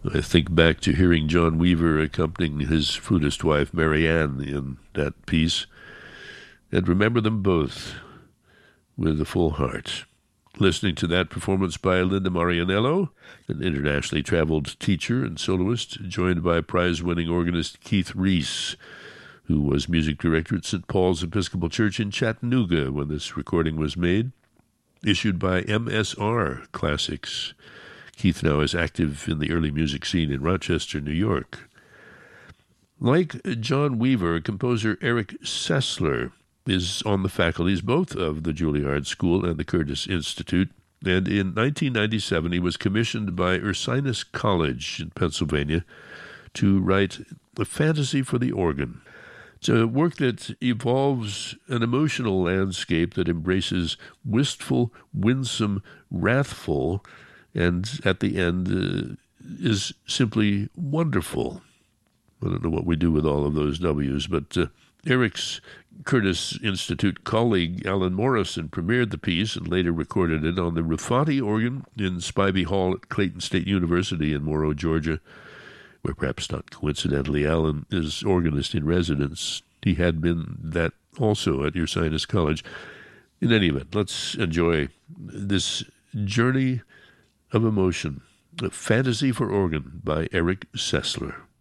I think back to hearing John Weaver accompanying his flutist wife Mary Ann in that piece, and remember them both with a full heart. Listening to that performance by Linda Marianello, an internationally traveled teacher and soloist, joined by prize-winning organist Keith Reese, who was music director at St. Paul's Episcopal Church in Chattanooga when this recording was made, issued by MSR Classics. Keith now is active in the early music scene in Rochester, New York. Like John Weaver, composer Eric Sessler is on the faculties both of the Juilliard School and the Curtis Institute, and in 1997 he was commissioned by Ursinus College in Pennsylvania to write A Fantasy for the Organ. It's a work that evolves an emotional landscape that embraces wistful, winsome, wrathful, and at the end is simply wonderful. I don't know what we do with all of those W's, but Eric's Curtis Institute colleague Alan Morrison premiered the piece and later recorded it on the Rufati organ in Spivey Hall at Clayton State University in Morrow, Georgia, where perhaps not coincidentally Alan is organist in residence. He had been that also at Ursinus College. In any event, let's enjoy this journey of emotion, A Fantasy for Organ by Eric Sessler.